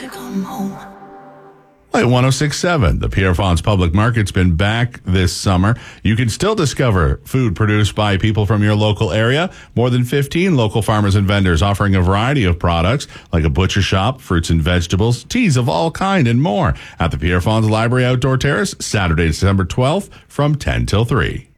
to come home. At 106.7, the Pierre Fonds Public Market's been back this summer. You can still discover food produced by people from your local area. More than 15 local farmers and vendors offering a variety of products like a butcher shop, fruits and vegetables, teas of all kind, and more at the Pierre Fonds Library Outdoor Terrace, Saturday, December 12th from 10 till 3.